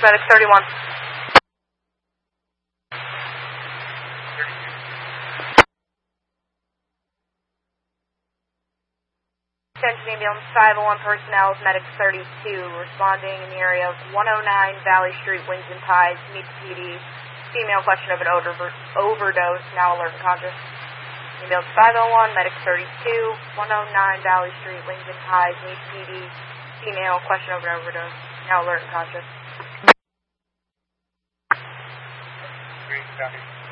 Medic 31. Attention ambulance 501 personnel is Medic 32, responding in the area of 109 Valley Street, Wings and Ties, meet the PD. Female question of an overdose, now alert and conscious. Ambulance 501, Medic 32, 109 Valley Street, Wings and Ties, meet the PD. Female question of an overdose, now alert and conscious. Green County.